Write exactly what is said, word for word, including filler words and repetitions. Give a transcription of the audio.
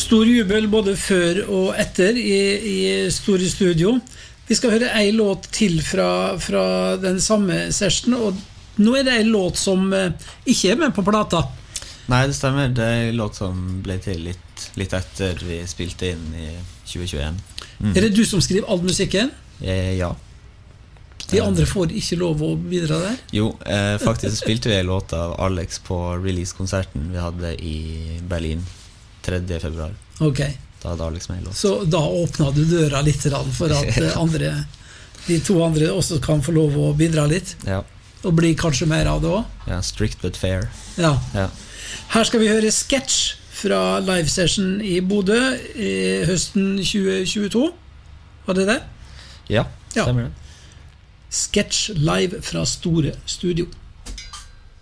Stor jubel både før og etter i, i Store Studio. Vi skal høre en låt til fra, fra den samme session, og nå er det en låt som ikke er med på plata. Nei, det stemmer. Det er en låt som ble til litt, litt etter vi spilte inn i tjue tjueen. Mm. Er det du som skriver all musikken? Eh, ja. De andre får ikke lov å bidra der? Jo, eh, faktisk spilte vi en låt av Alex på release-konserten vi hadde i Berlin tredje februar. Ok. Da hadde Alex med en låt. Så da åpnet du døra litt for at andre, de to andre også kan få lov å bidra litt? Ja. Og bli kanskje mer av det også? Ja, strict but fair. Ja. Ja. Her skal vi høre Sketch fra live-session i Bodø i høsten tjue tjueto. Var det det? Ja, stemmer det. Sketch live fra Store Studio.